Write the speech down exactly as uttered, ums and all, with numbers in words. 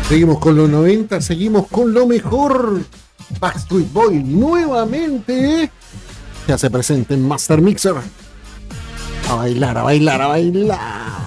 Seguimos con los noventa, seguimos con lo mejor. Backstreet Boy nuevamente se hace presente en Master Mixer. A bailar, a bailar, a bailar.